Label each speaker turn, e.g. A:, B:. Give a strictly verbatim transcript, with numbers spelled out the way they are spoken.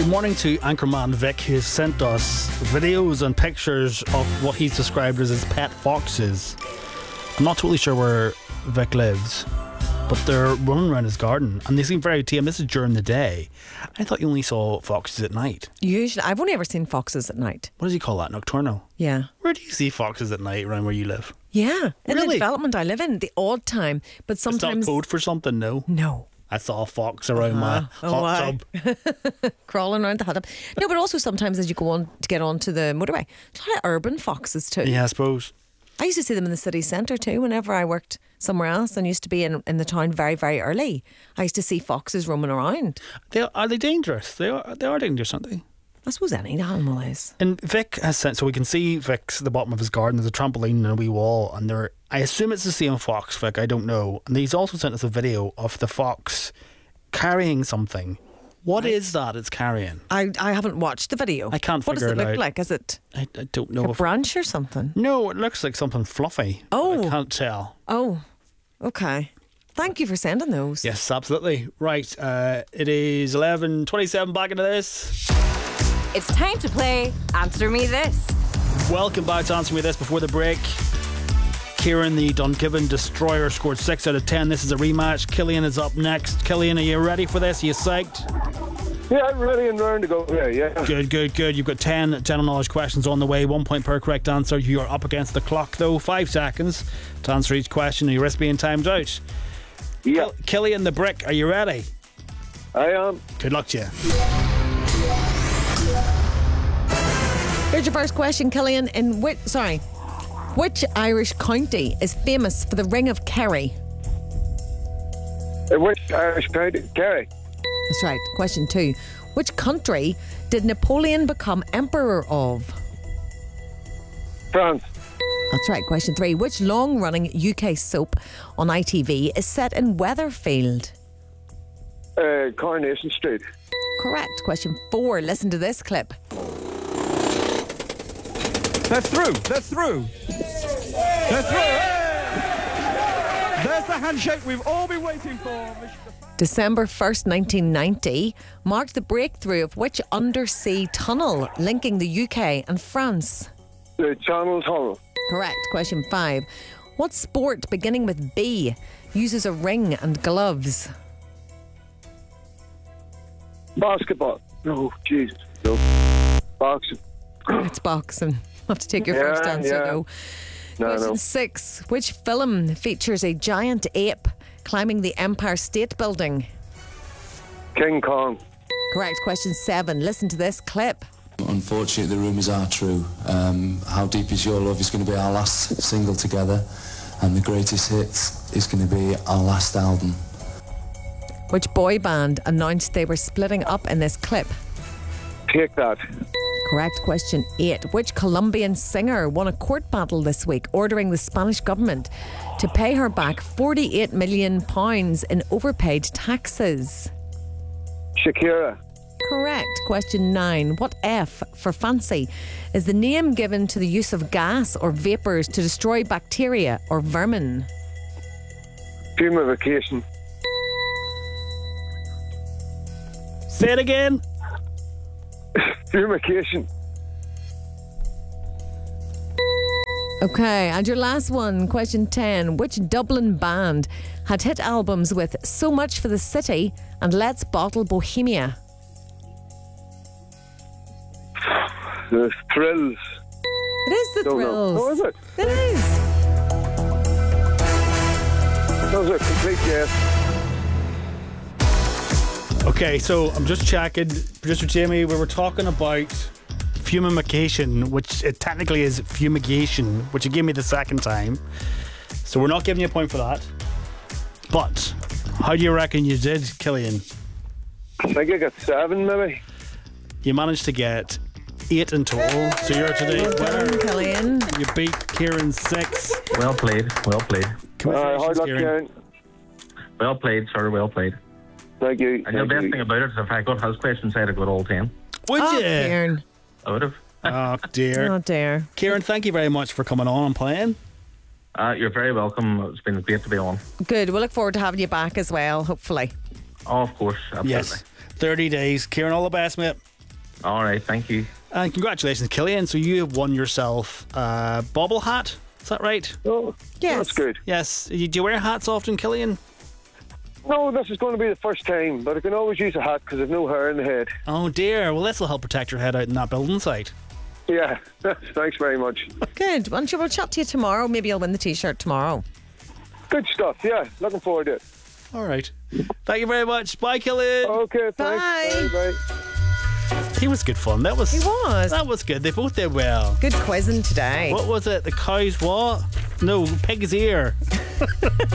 A: Good morning to Anchorman Vic, who sent us videos and pictures of what he's described as his pet foxes. I'm not totally sure where Vic lives, but they're running around his garden and they seem very tame. This is during the day. I thought you only saw foxes at night.
B: Usually, I've only ever seen foxes at night.
A: What does he call that? Nocturnal?
B: Yeah.
A: Where do you see foxes at night around where you live?
B: Yeah. In
A: Really?
B: the development I live in, the odd time. But
A: Is
B: sometimes.
A: that code for something? No.
B: No.
A: I saw a fox around my
B: Oh,
A: hot
B: why?
A: tub.
B: Crawling around the hot tub. No, but also sometimes as you go on to get onto the motorway, there's a lot of urban foxes too.
A: Yeah, I suppose.
B: I used to see them in the city centre too whenever I worked somewhere else and used to be in, in the town very, very early. I used to see foxes roaming around.
A: They are, are they dangerous? They are. They are dangerous, aren't they?
B: I suppose any animal is.
A: And Vic has sent, so we can see Vic's the bottom of his garden. There's a trampoline and a wee wall, and there. I assume it's the same fox, Vic. I don't know. And he's also sent us a video of the fox carrying something. What
B: Right.
A: is that it's carrying?
B: I, I haven't watched the video.
A: I can't
B: What does
A: figure
B: it
A: it
B: look
A: out.
B: like? Is it
A: I, I don't know.
B: a
A: if,
B: branch or something?
A: no, it looks like something fluffy.
B: Oh.
A: I can't tell.
B: Oh, okay. Thank you for sending those.
A: Yes, absolutely. Right. Uh, it is eleven twenty-seven. Back into this.
C: It's time to play Answer Me This.
A: Welcome back to Answer Me This. Before the break, Kieran, the Dungiven Destroyer, scored six out of ten. This is a rematch. Killian is up next. Killian, are you ready for this? Are you psyched?
D: Yeah, I'm ready and round to go. Yeah, yeah.
A: Good, good, good. You've got ten general knowledge questions on the way. One point per correct answer. You are up against the clock, though. Five seconds to answer each question. You risk being timed out.
D: Yeah,
A: Killian the Brick, are you ready?
D: I am.
A: Good luck to you.
B: Here's your first question, Killian. In which, sorry, which Irish county is famous for the Ring of Kerry?
D: Uh, Which Irish county? Kerry.
B: That's right. Question two. Which country did Napoleon become emperor of?
D: France.
B: That's right. Question three. Which long-running U K soap on I T V is set in Weatherfield?
D: Uh, Coronation Street.
B: Correct. Question four. Listen to this clip.
E: They're through. They're through. They're through. There's the handshake we've all been waiting for.
B: December first, nineteen ninety marked the breakthrough of which undersea tunnel linking the U K and France?
D: The Channel Tunnel.
B: Correct. Question five. What sport beginning with B uses a ring and gloves?
D: Basketball. No, Jesus. No. Boxing.
B: It's boxing. Have to take your
D: Yeah,
B: first answer
D: yeah.
B: though.
D: No,
B: Question
D: no.
B: six. Which film features a giant ape climbing the Empire State Building?
D: King Kong.
B: Correct. Question seven. Listen to this clip.
F: Unfortunately, the rumours are true. Um, How Deep Is Your Love is going to be our last single together, and The Greatest Hits is going to be our last album.
B: Which boy band announced they were splitting up in this clip?
D: Take that.
B: Correct. Question eight. Which Colombian singer won a court battle this week ordering the Spanish government to pay her back forty-eight million pounds in overpaid taxes?
D: Shakira.
B: Correct. Question nine. What F for fancy is the name given to the use of gas or vapours to destroy bacteria or vermin?
D: Fumification.
A: Say it again.
D: Fumification.
B: Okay, and your last one, question ten. Which Dublin band had hit albums with So Much for the City and Let's Bottle Bohemia?
D: The Thrills.
B: It is the
D: Don't know.
B: Thrills.
D: Oh, is it?
B: It is.
D: That was a complete guess.
A: Okay, so I'm just checking. Producer Jamie, we were talking about fumification, which it technically is fumigation, which you gave me the second time. So we're not giving you a point for that. But how do you reckon you did, Killian?
D: I think I got seven, maybe.
A: You managed to get eight in total. So you're today's
B: Well done,
A: winner.
B: Killian.
A: You beat Kieran six.
G: Well played, well played.
D: Uh,
A: Congratulations,
D: hard luck,
A: Kieran.
D: Karen.
G: Well played, sir, well played.
D: Thank you.
G: And the
D: Thank
G: best
D: you.
G: thing about it is if I got his questions, I'd have got all ten.
A: Would
B: Oh,
A: you?
B: Kieran.
G: I would have.
A: Oh, dear.
B: Oh, dear.
A: Kieran, thank you very much for coming on and playing.
G: Uh, you're very welcome. It's been great to be on.
B: Good. We'll look forward to having you back as well, hopefully.
G: Oh, of course, absolutely.
A: Yes. thirty days. Kieran, all the best, mate.
G: All right, thank you.
A: And congratulations, Killian. So you have won yourself a bobble hat. Is that right?
D: Oh,
B: Yes.
D: that's good.
A: Yes. Do you wear hats often, Killian?
D: No, this is going to be the first time, but I can always use a hat because I've no hair in the head.
A: Oh dear. Well, this will help protect your head out in that building site.
D: Yeah, thanks very much.
B: Good. Well, sure, we'll chat to you tomorrow. Maybe you'll win the T-shirt tomorrow.
D: Good stuff, yeah. Looking forward to it.
A: All right. Thank you very much. Bye, Killian.
D: Okay, thanks.
B: Bye.
D: Bye, bye.
A: He was good fun. That was.
B: He was.
A: That was good. They both did well.
B: Good quizzing today.
A: What was it? The cow's what? No, pig's ear.